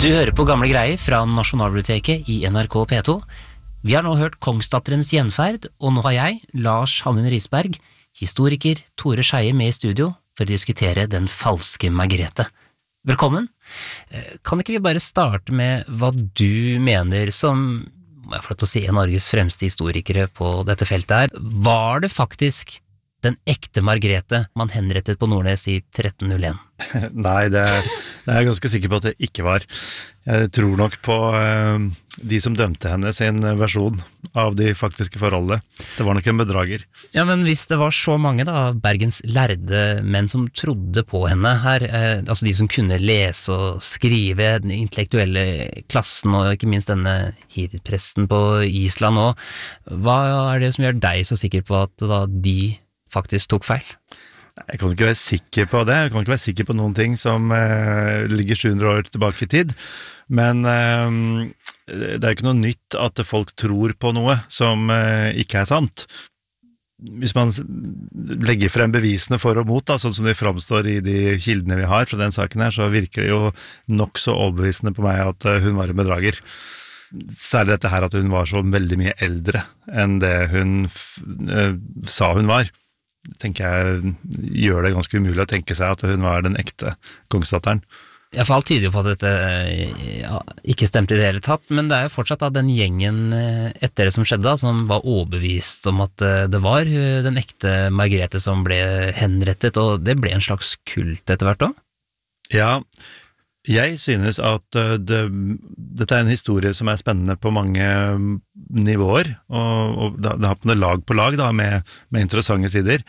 Du hører på gamle greier fra Nasjonalbiblioteket i NRK P2. Vi har nå hørt Kongsdatterens gjenferd, og nå har jeg, Lars Hamlen Risberg, historiker Tore Skeie med i studio for å diskutere den falske Margrethe. Velkommen. Kan ikke vi bare starte med hva du mener som, må jeg få lov til å si, en av Norges fremste historikere på dette feltet her. Var det faktisk den ekte Margrethe man henrettet på Nordnes i 1301? Nei, det er jeg ganske sikker på at det ikke var. Jeg tror nok på de som dømte henne sin versjon av de faktiske forholdene. Det var nok en bedrager. Ja, men hvis det var så mange da, Bergens lærde menn som trodde på henne her, altså de som kunne lese og skrive, den intellektuelle klassen og ikke minst denne hirpresten på Island også, hva er det som gjør deg så sikker på at da de faktisk tok feil? Jeg kan ikke være sikker på det. Jeg kan ikke være sikker på noen ting som ligger 700 år tilbake i tid. Men det er ikke noe nytt at folk tror på noe som ikke er sant. Hvis man legger frem bevisene for og mot, da, sånn som de framstår i de kildene vi har fra den saken her, så virker det jo nok så overbevisende på meg at hun var en bedrager. Særlig dette her at hun var så veldig mye eldre enn det hun sa hun var. Tenker jeg gjør det ganske umulig å tenke seg at hun var den ekte kongsdatteren. Ja, for alt tyder jo på at dette ikke stemte i det hele tatt, men det er jo fortsatt da den gjengen etter det som skjedde da, som var overbevist om at det var den ekte Margrethe som ble henrettet, og det ble en slags kult etter hvert også? Ja, jeg synes at dette er en historie som er spennende på mange nivåer, og det har på lag på lag da, med interessante sider.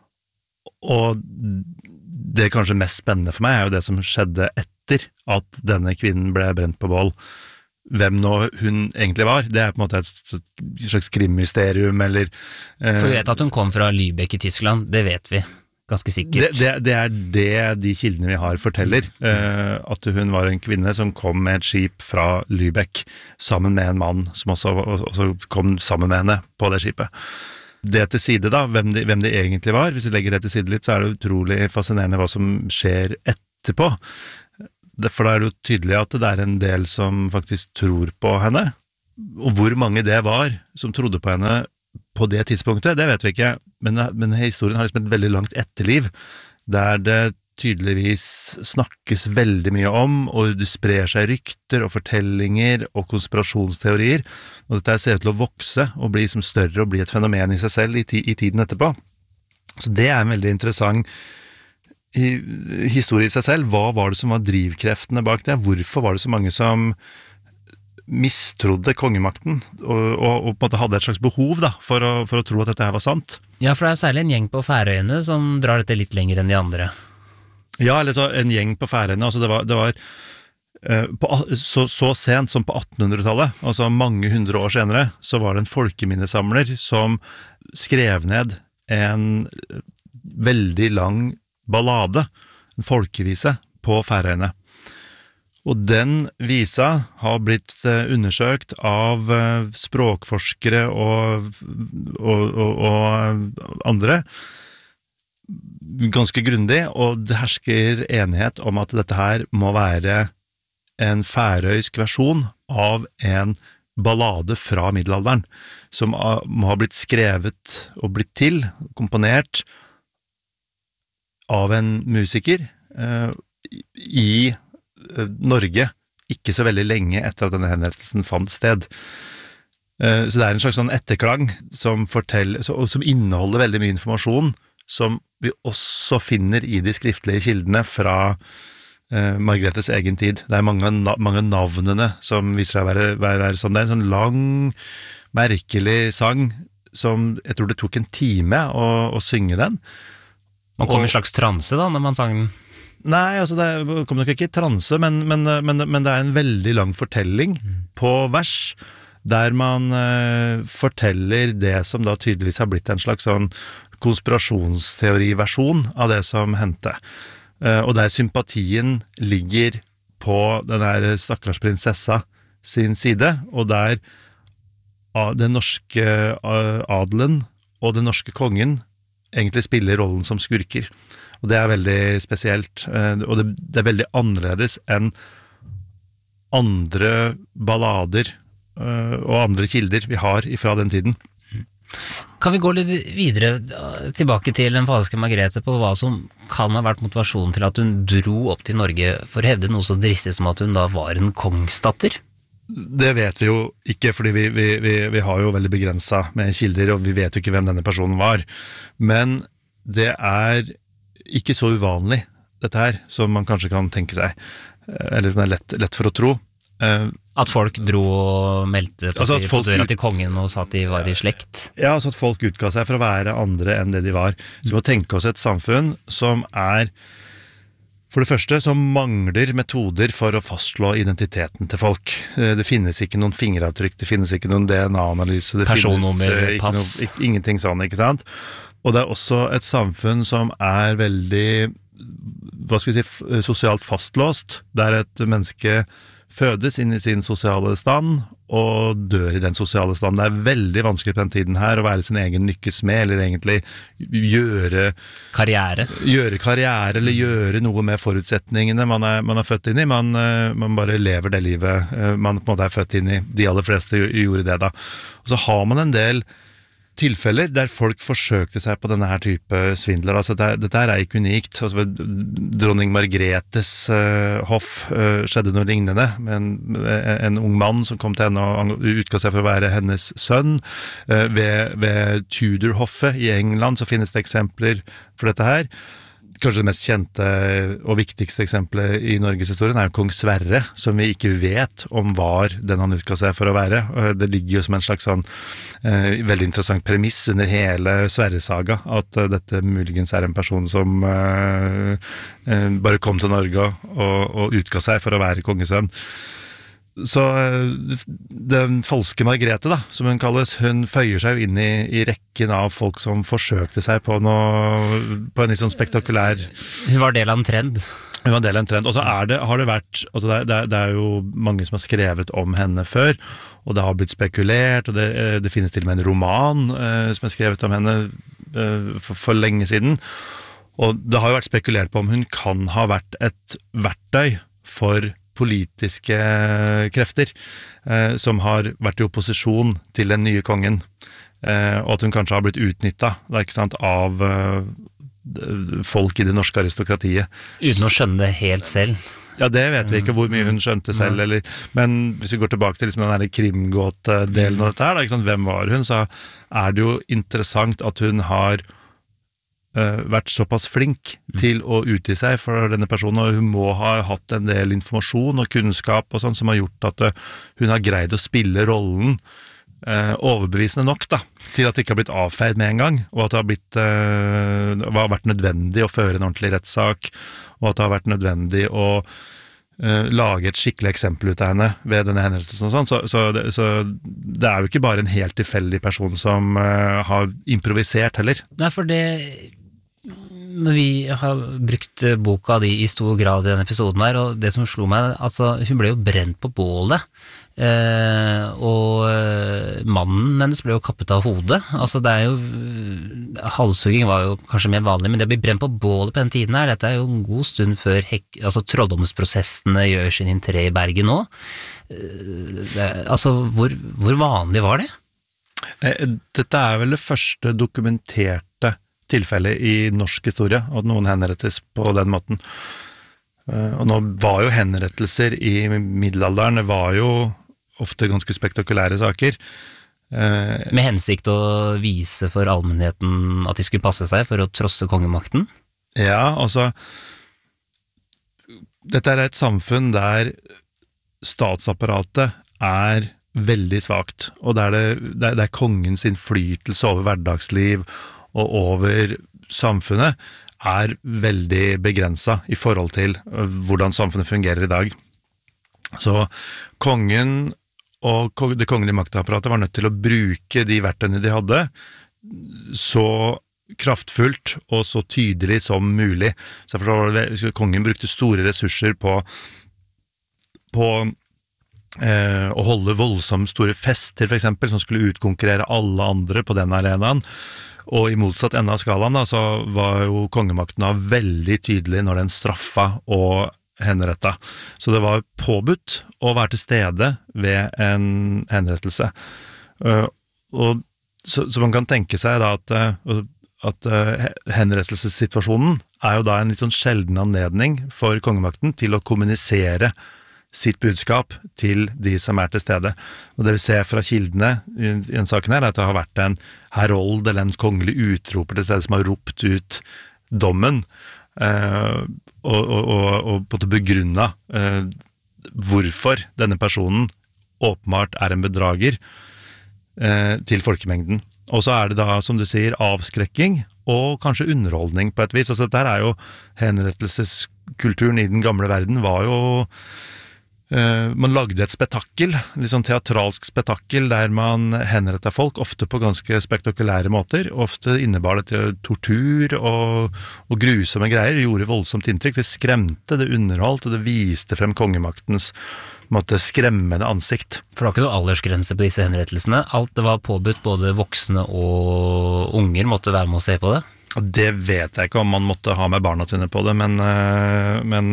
Og det kanskje mest spennende for meg er jo det som skjedde etter at denne kvinnen ble brent på bål. Hvem nå hun egentlig var, det er på en måte et slags krimmysterium, eller... For vi vet at hun kom fra Lübeck i Tyskland, det vet vi. Ganske sikkert. Det er det de kildene vi har forteller, at hun var en kvinne som kom med et skip fra Lübeck sammen med en mann som også kom sammen med henne på det skipet. Det til side da, hvem de egentlig var, hvis vi legger det til side litt, så er det utrolig fascinerende hva som skjer etterpå. For da er det jo tydelig at det er en del som faktisk tror på henne, og hvor mange det var som trodde på henne på det tidspunktet, det vet vi ikke, men historien har liksom et veldig langt etterliv, der det tydeligvis snakkes veldig mye om, og det sprer seg rykter og fortellinger og konspirasjonsteorier, og dette ser ut til å vokse og bli som større og bli et fenomen i seg selv i tiden etterpå. Så det er en veldig interessant historie i seg selv. Hva var det som var drivkreftene bak det? Hvorfor var det så mange som mistrodde kongemakten og på en måte hadde et slags behov da, for å tro at dette her var sant? Ja, for det er særlig en gjeng på Færøyene som drar dette litt lenger enn de andre. Ja, eller så en gjeng på Færøyene, altså det var så sent som på 1800-tallet, altså mange hundre år senere, så var det en folkeminnesamler som skrev ned en veldig lang ballade, en folkevise på Færøyene. Og den visa har blitt undersøkt av språkforskere og andre ganske grundig, og det hersker enighet om at dette her må være en færøysk versjon av en ballade fra middelalderen, som må ha blitt skrevet og blitt til, komponert av en musiker i Norge, ikke så veldig lenge etter at denne henrettelsen fant sted. Så det er en slags sånn etterklang som inneholder veldig mye informasjon, som vi også finner i de skriftlige kildene fra Margrethes egen tid. Det er mange navnene som viser seg å være sånn. Det er en sånn lang, merkelig sang, som jeg tror det tok en time å synge den. Man kom i slags transe da, når man sang den. Nei, altså det kom nok ikke i transe, men det er en veldig lang fortelling på vers, der man forteller det som da tydeligvis har blitt en slags sånn konspirasjonsteoriversjon av det som hendte. Og der sympatien ligger på den der stakkars prinsessa sin side, og der den norske adelen og den norske kongen egentlig spiller rollen som skurker. Og det er veldig spesielt, og det er veldig annerledes enn andre ballader og andre kilder vi har fra den tiden. Kan vi gå litt videre tilbake til den falske Margrethe på hva som kan ha vært motivasjonen til at hun dro opp til Norge for å hevde noe så dristig som at hun da var en kongsdatter? Det vet vi jo ikke, fordi vi har jo veldig begrenset med kilder, og vi vet jo ikke hvem denne personen var. Men det ikke så uvanlig, dette her, som man kanskje kan tenke seg, eller det lett for å tro. At folk dro og meldte på, på døra til kongen og sa at de var i slekt? Ja, altså at folk utga seg for å være andre enn det de var. Så vi må tenke oss et samfunn som for det første, som mangler metoder for å fastslå identiteten til folk. Det finnes ikke noen fingeravtrykk, det finnes ikke noen DNA-analyse, det personnummer, finnes pass. Ingenting sånn, ikke sant? Og det også et samfunn som veldig, hva skal vi si, sosialt fastlåst, der et menneske fødes inn i sin sosiale stand og dør i den sosiale stand. Det veldig vanskelig på den tiden her å være sin egen lykkes med, eller egentlig gjøre karriere eller gjøre noe med forutsetningene man født inn i. Man bare lever det livet man på en måte født inn i. De aller fleste gjorde det da. Og så har man en del tilfeller der folk forsøkte seg på denne her type svindler. Altså, dette ikke unikt. Altså, ved dronning Margrethes hoff skjedde noe lignende, med en ung mann som kom til henne og utga seg for å være hennes sønn. Ved Tudor-hoffet i England så finnes det eksempler for dette her. Kanskje det mest kjente og viktigste eksempelet i Norges historie jo kong Sverre, som vi ikke vet om var den han utga seg for å være. Det ligger jo som en slags sånn veldig interessant premiss under hele Sverre-saga, at dette muligens en person som bare kom til Norge og utga seg for å være kongesønn. Så den falske Margrethe da, som hun kalles, hun føyer seg inn i rekken av folk som forsøkte seg på en litt sånn spektakulær. Hun var del av en trend. Hun var del av en trend, og så har det vært, altså det jo mange som har skrevet om henne før, og det har blitt spekulert, og det finnes til og med en roman som skrevet om henne for lenge siden, og det har jo vært spekulert på om hun kan ha vært et verktøy for politiske krefter som har vært i opposisjon til den nye kongen, og at hun kanskje har blitt utnyttet ikke sant, av folk i det norske aristokratiet. Uten å skjønne det helt selv. Ja, det vet vi ikke hvor mye hun skjønte selv, men hvis vi går tilbake til liksom den der krimgåt-delen av dette her, ikke sant, hvem var hun, så det jo interessant at hun har vært såpass flink til å utgi seg for denne personen, og hun må ha hatt en del informasjon og kunnskap og sånn som har gjort at hun har greid å spille rollen overbevisende nok da, til at det ikke har blitt avfeid med en gang, og at det har vært nødvendig å føre en ordentlig rettssak, og at det har vært nødvendig å lage et skikkelig eksempel ut av henne ved denne hendelsen og sånn, så det jo ikke bare en helt tilfeldig person som har improvisert heller. Nei, for vi har brukt boka di i stor grad i denne episoden her, og det som slo meg, altså hun ble jo brent på bålet, og mannen hennes ble jo kappet av hodet. Altså det jo halshugging var jo kanskje mer vanlig, men det å bli brent på bålet på den tiden her, dette jo en god stund før altså trolldomsprosessene gjør sin entré i Bergen nå. Altså hvor vanlig var det? Dette vel det første dokumenterte tilfellet i norsk historie, at noen henrettes på den måten. Og nå var jo henrettelser i middelalderen, det var jo ofte ganske spektakulære saker. Med hensikt å vise for allmennheten at de skulle passe seg for å trosse kongemakten? Ja, altså dette et samfunn der statsapparatet veldig svagt, og der det kongens innflytelse over hverdagsliv og over samfunnet veldig begrenset i forhold til hvordan samfunnet fungerer i dag. Så kongen og det kongelige maktapparatet var nødt til å bruke de verktøyene de hadde så kraftfullt og så tydelig som mulig. Så kongen brukte store ressurser på å holde voldsomt store fester, for eksempel, som skulle utkonkurrere alle andre på den arenaen. Og i motsatt ende av skalaen da, så var jo kongemakten veldig tydelig når den straffa og henrettet. Så det var påbudt å være til stede ved en henrettelse. Så man kan tenke seg da at henrettelsessituasjonen jo da en litt sånn sjelden anledning for kongemakten til å kommunisere sitt budskap til de som til stede. Og det vi ser fra kildene i en saken her, at det har vært en herold eller en kongelig utroper til stede som har ropt ut dommen, og på det begrunnet hvorfor denne personen åpenbart en bedrager til folkemengden. Og så det da, som du sier, avskrekking og kanskje underholdning på et vis. Altså dette jo henrettelseskulturen i den gamle verden var jo man lagde et spetakkel, litt sånn teatralsk spetakkel, der man henrettet folk, ofte på ganske spektakulære måter. Ofte innebar det til tortur og grusomme greier. Det gjorde voldsomt inntrykk. Det skremte, det underholdt, og det viste frem kongemaktens skremmende ansikt. For det var ikke noe aldersgrense på disse henrettelsene. Alt det var påbudt, både voksne og unger måtte være med å se på det. Det vet jeg ikke om man måtte ha med barna sine på det, men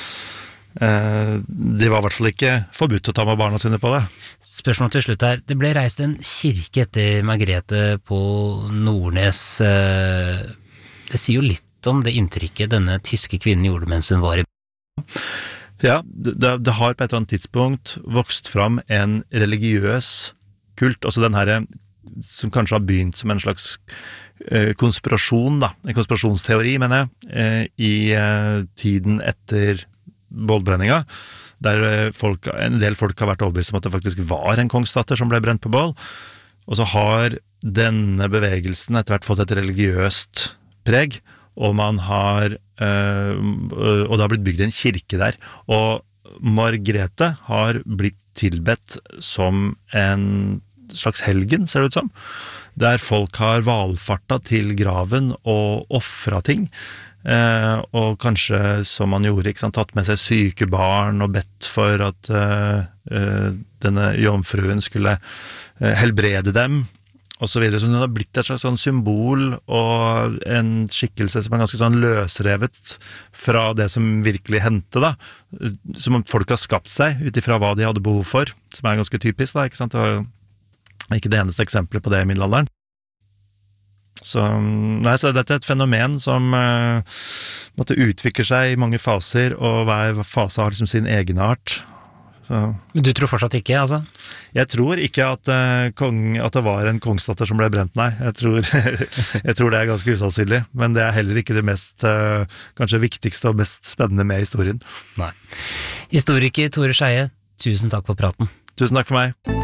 det var I hvert fall ikke forbudt å ta med barna sine på det. Spørsmål til slutt her. Det ble reist en kirke etter Margrethe på Nordnes. Det sier jo litt om det inntrykket denne tyske kvinnen gjorde mens hun var I Ja, det har på et eller annet tidspunkt vokst fram en religiøs kult, altså den her som kanskje har begynt som en slags konspirasjon da, en konspirasjonsteori, mener jeg, I tiden etter bålbrenninga, der en del folk har vært overbevist om at det faktisk var en kongsdatter som ble brent på bål, og så har denne bevegelsen etter hvert fått et religiøst preg, og man har og det har blitt bygd en kirke der, og Margrethe har blitt tilbedt som en slags helgen, ser det ut som, der folk har valfartet til graven og offret ting, og kanskje som man gjorde, ikke sant, tatt med seg syke barn og bedt for at denne jomfruen skulle helbrede dem, og så videre. Så det har blitt et slags sånn symbol og en skikkelse som ganske sånn løsrevet fra det som virkelig hendte da, som folk har skapt seg utifra hva de hadde behov for, som ganske typisk da, ikke sant? Det var ikke det eneste eksempelet på det I middelalderen. Så dette et fenomen som måtte utvikle seg I mange faser, og hver fase har liksom sin egenart. Men du tror fortsatt ikke, altså? Jeg tror ikke at det var en kongsdatter som ble brent, nei. Jeg tror det ganske usannsynlig, men det heller ikke det mest, kanskje viktigste og mest spennende med historien. Nei. Historiker Tore Skeie, tusen takk for praten. Tusen takk for meg.